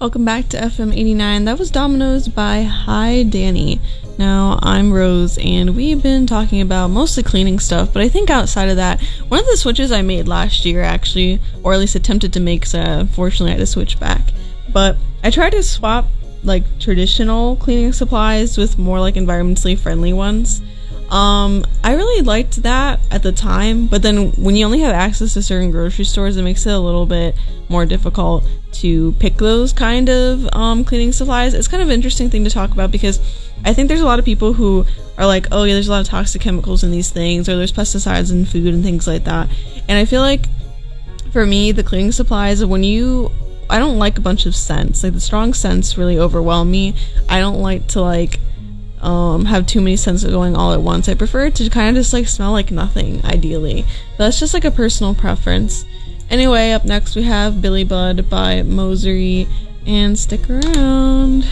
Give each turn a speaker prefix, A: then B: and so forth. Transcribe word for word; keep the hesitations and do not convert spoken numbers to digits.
A: Welcome back to F M eighty-nine. That was Dominoes by Hi Danny. Now, I'm Rose, and we've been talking about mostly cleaning stuff, but I think outside of that, one of the switches I made last year, actually, or at least attempted to make, so unfortunately I had to switch back, but I tried to swap, like, traditional cleaning supplies with more, like, environmentally friendly ones. Um, I really liked that at the time, but then when you only have access to certain grocery stores, it makes it a little bit more difficult to pick those kind of um, cleaning supplies. It's kind of an interesting thing to talk about because I think there's a lot of people who are like, oh yeah, there's a lot of toxic chemicals in these things, or there's pesticides in food and things like that. And I feel like for me, the cleaning supplies, when you I don't like a bunch of scents. Like, the strong scents really overwhelm me. I don't like to like Um, have too many scents going all at once. I prefer it to kind of just like smell like nothing, ideally. But that's just like a personal preference. Anyway, up next we have Billy Budd by Mosery, and stick around.